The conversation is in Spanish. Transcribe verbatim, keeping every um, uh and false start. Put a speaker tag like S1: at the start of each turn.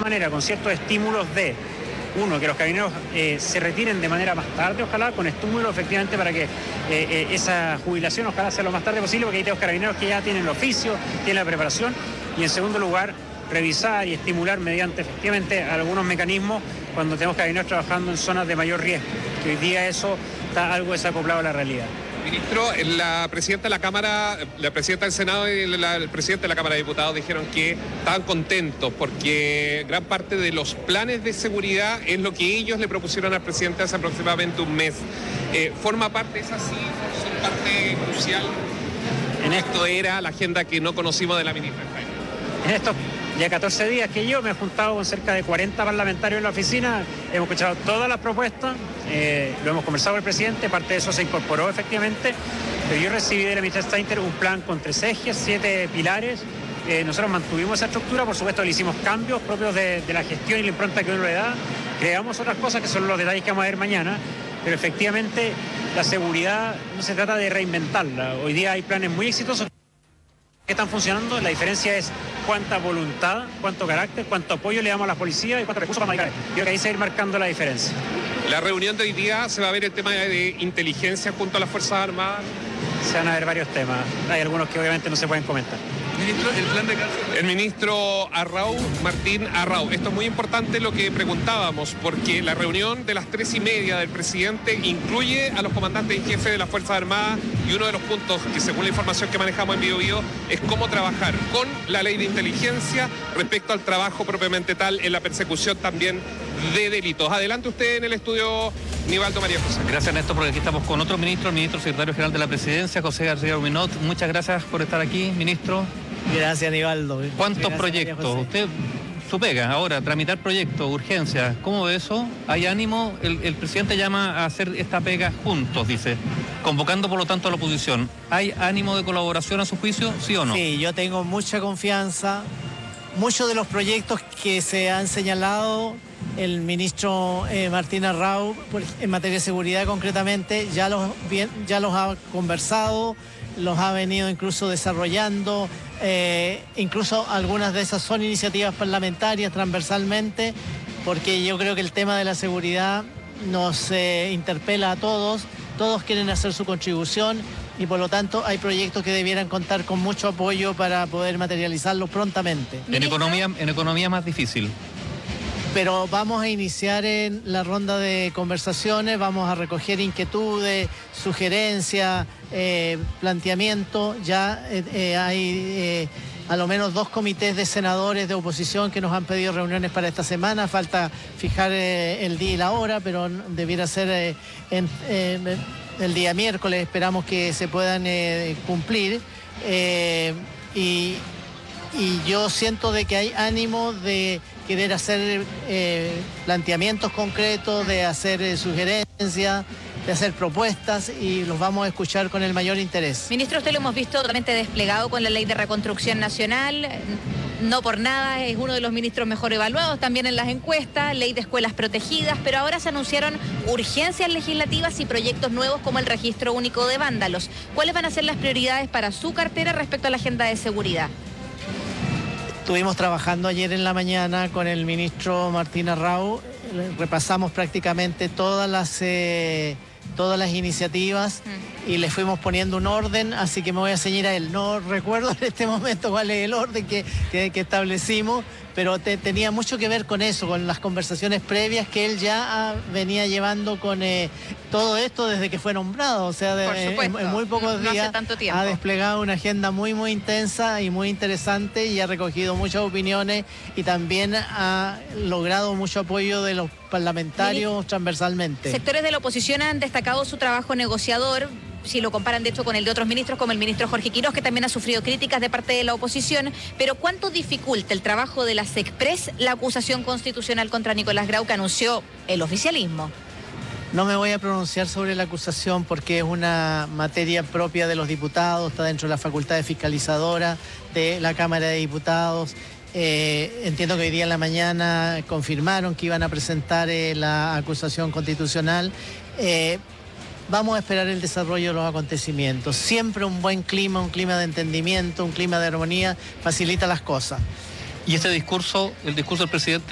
S1: manera, con ciertos estímulos de, uno, que los carabineros eh, se retiren de manera más tarde, ojalá, con estímulos efectivamente para que eh, eh, esa jubilación ojalá sea lo más tarde posible, porque hay tenemos carabineros que ya tienen el oficio, tienen la preparación, y en segundo lugar, revisar y estimular mediante efectivamente algunos mecanismos cuando tenemos carabineros trabajando en zonas de mayor riesgo, que hoy día eso está algo desacoplado a la realidad.
S2: Ministro, la presidenta de la Cámara, la presidenta del Senado y la, el presidente de la Cámara de Diputados dijeron que estaban contentos porque gran parte de los planes de seguridad es lo que ellos le propusieron al presidente hace aproximadamente un mes. Eh, ¿Forma parte, es así, son parte crucial? En esto era la agenda que no conocimos de la ministra.
S1: En estos ya catorce días que yo me he juntado con cerca de cuarenta parlamentarios en la oficina, hemos escuchado todas las propuestas, eh, lo hemos conversado con el presidente, parte de eso se incorporó efectivamente, pero yo recibí de la ministra Steiner un plan con tres ejes, siete pilares. Eh, nosotros mantuvimos esa estructura, por supuesto le hicimos cambios propios de, de la gestión y la impronta que uno le da, creamos otras cosas que son los detalles que vamos a ver mañana, pero efectivamente la seguridad no se trata de reinventarla. Hoy día hay planes muy exitosos que están funcionando, la diferencia es cuánta voluntad, cuánto carácter, cuánto apoyo le damos a la policía y cuántos recursos para manejar. Yo creo que ahí se va a ir marcando la diferencia.
S2: La reunión de hoy día se va a ver el tema de inteligencia junto a las Fuerzas Armadas.
S1: Se van a ver varios temas, hay algunos que obviamente no se pueden comentar.
S2: Ministro, el plan de cárcel. El ministro Arrau, Martín Arrau. Esto es muy importante lo que preguntábamos, porque la reunión de las tres y media del presidente incluye a los comandantes y jefes de las Fuerzas Armadas, y uno de los puntos que según la información que manejamos en Bio Bio es cómo trabajar con la ley de inteligencia respecto al trabajo propiamente tal en la persecución también de delitos. Adelante usted en el estudio, Nivaldo María José.
S3: Gracias, Néstor, porque aquí estamos con otro ministro, el ministro secretario general de la Presidencia, José García Huminot. Muchas gracias por estar aquí, ministro.
S4: Gracias, Nivaldo.
S3: ¿Cuántos
S4: Gracias,
S3: proyectos? Usted, su pega, ahora, tramitar proyectos, urgencias, ¿cómo ve eso? ¿Hay ánimo? El, el presidente llama a hacer esta pega juntos, dice, convocando por lo tanto a la oposición. ¿Hay ánimo de colaboración a su juicio, sí o no?
S4: Sí, yo tengo mucha confianza. Muchos de los proyectos que se han señalado el ministro eh, Martín Arrau, en materia de seguridad concretamente, ya los, bien, ya los ha conversado, los ha venido incluso desarrollando, eh, incluso algunas de esas son iniciativas parlamentarias transversalmente, porque yo creo que el tema de la seguridad nos eh, interpela a todos, todos quieren hacer su contribución y por lo tanto hay proyectos que debieran contar con mucho apoyo para poder materializarlos prontamente.
S3: En economía, en economía más difícil.
S4: Pero vamos a iniciar en la ronda de conversaciones, vamos a recoger inquietudes, sugerencias, eh, planteamientos. Ya eh, eh, hay eh, a lo menos dos comités de senadores de oposición que nos han pedido reuniones para esta semana. Falta fijar eh, el día y la hora, pero debiera ser eh, en, eh, el día miércoles. Esperamos que se puedan eh, cumplir. Eh, y, y yo siento de que hay ánimo de querer hacer eh, planteamientos concretos, de hacer eh, sugerencias, de hacer propuestas y los vamos a escuchar con el mayor interés.
S5: Ministro, usted lo hemos visto totalmente desplegado con la Ley de Reconstrucción Nacional, no por nada es uno de los ministros mejor evaluados también en las encuestas, ley de escuelas protegidas, pero ahora se anunciaron urgencias legislativas y proyectos nuevos como el registro único de vándalos. ¿Cuáles van a ser las prioridades para su cartera respecto a la agenda de seguridad?
S4: Estuvimos trabajando ayer en la mañana con el ministro Martín Arrau, repasamos prácticamente todas las, eh, todas las iniciativas mm. y le fuimos poniendo un orden, así que me voy a ceñir a él. No recuerdo en este momento cuál es el orden que, que, que establecimos, pero te, tenía mucho que ver con eso, con las conversaciones previas que él ya ah, venía llevando con eh, todo esto desde que fue nombrado. O sea, de, en, en muy pocos
S5: no,
S4: días
S5: no
S4: ha desplegado una agenda muy, muy intensa y muy interesante y ha recogido muchas opiniones y también ha logrado mucho apoyo de los parlamentarios sí. transversalmente.
S5: Sectores de la oposición han destacado su trabajo negociador, si lo comparan de hecho con el de otros ministros, como el ministro Jorge Quiroz, que también ha sufrido críticas de parte de la oposición, pero ¿cuánto dificulta el trabajo de la SECPRES la acusación constitucional contra Nicolás Grau que anunció el oficialismo?
S4: No me voy a pronunciar sobre la acusación porque es una materia propia de los diputados, está dentro de la facultad de fiscalizadora de la Cámara de Diputados. Eh, entiendo que hoy día en la mañana confirmaron que iban a presentar eh, la acusación constitucional. Eh, Vamos a esperar el desarrollo de los acontecimientos. Siempre un buen clima, un clima de entendimiento, un clima de armonía, facilita las cosas.
S3: Y este discurso, el discurso del presidente